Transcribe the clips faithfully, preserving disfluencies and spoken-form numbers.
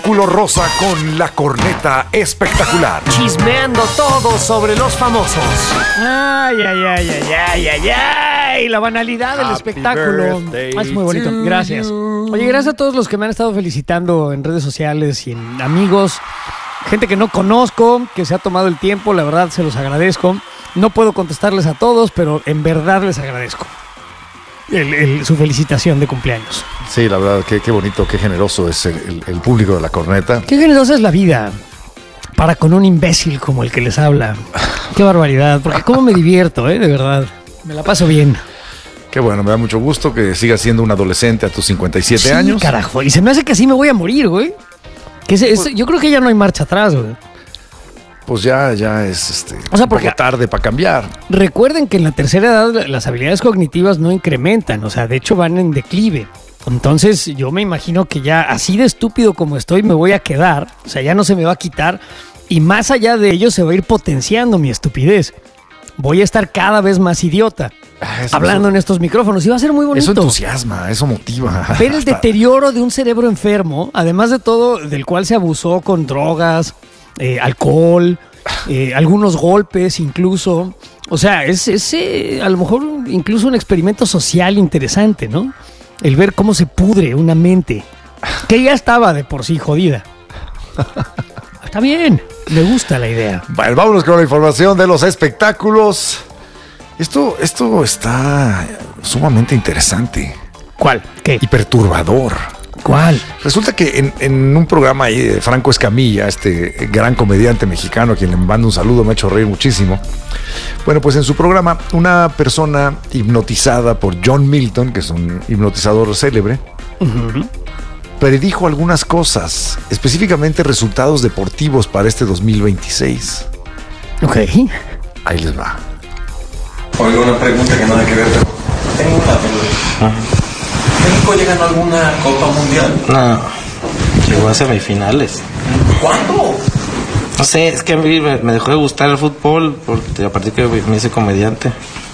Círculo Rosa con la corneta espectacular. Chismeando todo sobre los famosos. Ay, ay, ay, ay, ay, ay, ay. La banalidad del Happy espectáculo. Ah, es muy bonito. Gracias. Oye, gracias a todos los que me han estado felicitando en redes sociales y en amigos. Gente que no conozco, que se ha tomado el tiempo. La verdad, se los agradezco. No puedo contestarles a todos, pero en verdad les agradezco el, el, su felicitación de cumpleaños. Sí, la verdad, qué, qué bonito, qué generoso es el, el, el público de la corneta. Qué generosa es la vida para con un imbécil como el que les habla. Qué barbaridad, porque cómo me divierto, ¿eh? De verdad, me la paso bien. Qué bueno, me da mucho gusto que sigas siendo un adolescente a tus cincuenta y siete sí, años. Carajo, y se me hace que así me voy a morir, güey. Que es, es, yo creo que ya no hay marcha atrás, güey. Pues ya, ya es este, o sea, un poco tarde para cambiar. Recuerden que en la tercera edad las habilidades cognitivas no incrementan, o sea, de hecho van en declive. Entonces yo me imagino que ya así de estúpido como estoy me voy a quedar, o sea, ya no se me va a quitar y más allá de ello se va a ir potenciando mi estupidez. Voy a estar cada vez más idiota eso, hablando eso, en estos micrófonos y va a ser muy bonito. Eso entusiasma, eso motiva. Ver el deterioro de un cerebro enfermo, además de todo, del cual se abusó con drogas, eh, alcohol, eh, algunos golpes incluso. O sea, es, es eh, a lo mejor incluso un experimento social interesante, ¿no? El ver cómo se pudre una mente que ya estaba de por sí jodida. Está bien, me gusta la idea. Bueno, vámonos con la información de los espectáculos. Esto, esto está sumamente interesante. ¿Cuál? ¿Qué? Y perturbador. ¿Cuál? Resulta que en, en un programa ahí de Franco Escamilla, este gran comediante mexicano a quien le mando un saludo, me ha hecho reír muchísimo. Bueno, pues en su programa, una persona hipnotizada por John Milton, que es un hipnotizador célebre, uh-huh. predijo algunas cosas, específicamente resultados deportivos para este dos mil veintiséis. Ok. Ahí les va. Oiga, una pregunta que nada que ver, pero tengo una duda. ¿México llega a alguna Copa Mundial? No, llegó a semifinales. ¿Cuándo? No sé, es que a mí me, me dejó de gustar el fútbol porque a partir que me hice comediante.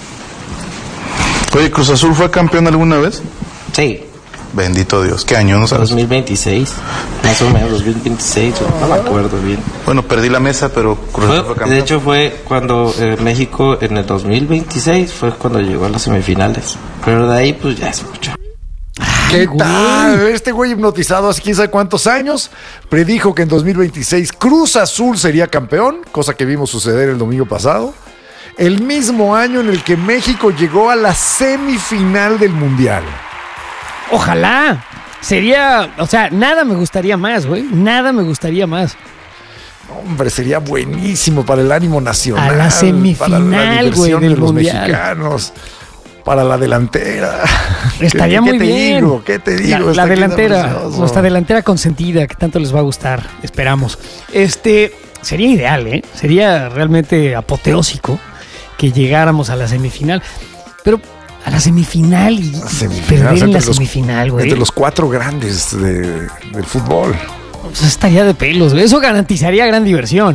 Oye, ¿Cruz Azul fue campeón alguna vez? Sí. Bendito Dios, ¿qué año? ¿No sabes? dos mil veintiséis, más o menos, dos mil veintiséis, no me acuerdo bien. Bueno, perdí la mesa, pero Cruz Azul fue campeón. De hecho fue cuando eh, México en el dos mil veintiséis fue cuando llegó a las semifinales. Pero de ahí pues ya es mucho. ¿Qué tal? Este güey hipnotizado hace quién sabe cuántos años predijo que en dos mil veintiséis Cruz Azul sería campeón, cosa que vimos suceder el domingo pasado. El mismo año en el que México llegó a la semifinal del Mundial. Ojalá. Sería, o sea, nada me gustaría más, güey. Nada me gustaría más. Hombre, sería buenísimo para el ánimo nacional. A la semifinal, güey, del de los mundial. Mexicanos. Para la delantera. Estaría ¿Qué, muy qué te bien. Digo? ¿Qué te digo? La, la delantera, nuestra delantera consentida, que tanto les va a gustar, esperamos. Este, sería ideal, ¿eh? Sería realmente apoteósico que llegáramos a la semifinal. Pero a la semifinal y, la semifinal, y perder en la los, semifinal, güey. Entre los cuatro grandes de, del fútbol. Pues estaría de pelos, güey. Eso garantizaría gran diversión.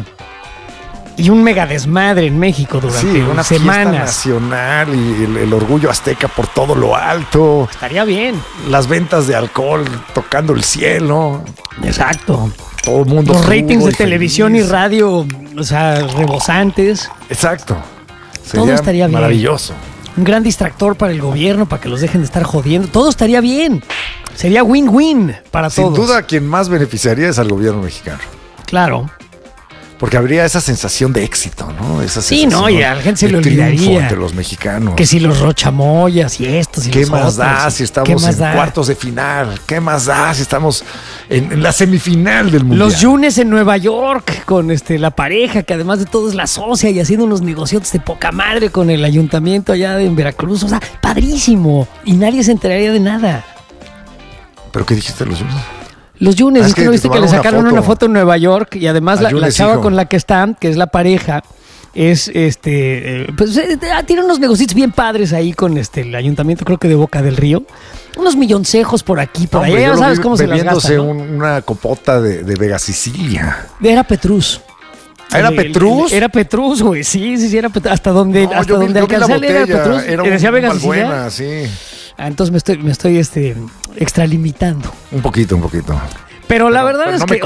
Y un mega desmadre en México durante sí, una semanas. Fiesta nacional y el, el orgullo azteca por todo lo alto. Estaría bien. Las ventas de alcohol tocando el cielo. Exacto. Todo el mundo. Los ratings de televisión y radio, o sea, rebosantes. Exacto. Sería todo estaría bien. Maravilloso. Un gran distractor para el gobierno, para que los dejen de estar jodiendo. Todo estaría bien. Sería win-win para Sin todos. Sin duda, quien más beneficiaría es al gobierno mexicano. Claro. Porque habría esa sensación de éxito, ¿no? Esa sí, no, y a la gente se le olvidaría. Entre los mexicanos. Que si los rochamoyas y estos y ¿Qué los más otros, da si estamos en da? cuartos de final? ¿Qué más da si estamos en, en la semifinal del mundial? Los Yunes en Nueva York con este la pareja, que además de todo es la socia y haciendo unos negocios de poca madre con el ayuntamiento allá de Veracruz. O sea, padrísimo. Y nadie se enteraría de nada. ¿Pero qué dijiste de los Yunes? Los Yunes, ah, es que, que no viste que le sacaron una foto. una foto en Nueva York y además la, la chava hijo. con la que están, que es la pareja, es este, eh, pues eh, tiene unos negocios bien padres ahí con este el ayuntamiento, creo que de Boca del Río. Unos milloncejos por aquí, por allá, ya sabes cómo se las gastan, ¿no? un, una copota de, de Vega Sicilia. Era Petrus. ¿Era el, Petrus? El, el, era Petrus, güey, sí, sí, sí, era Petrus. Hasta donde, no, hasta yo, donde yo alcancé a leer era Petrus. Era un, decía Vega Sicilia. Buena, sí. Ah, entonces me estoy, me estoy este, extralimitando. Un poquito, un poquito. Pero la verdad pero es no que...